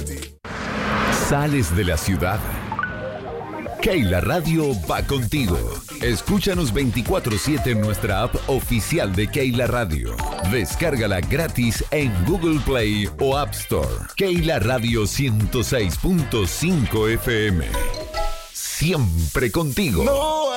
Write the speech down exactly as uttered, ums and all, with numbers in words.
¿Sales de la ciudad? Keila Radio va contigo. Escúchanos veinticuatro siete en nuestra app oficial de Keila Radio. Descárgala gratis en Google Play o App Store. Keila Radio ciento seis punto cinco F M. Siempre contigo. No.